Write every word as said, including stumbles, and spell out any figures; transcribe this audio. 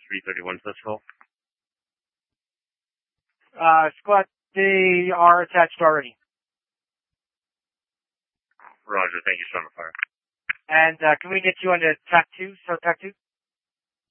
three thirty-one pistol. Uh, squad, they are attached already. Roger, thank you, Storm of Fire. And, uh, can we get you on to T A C two, so T A C two?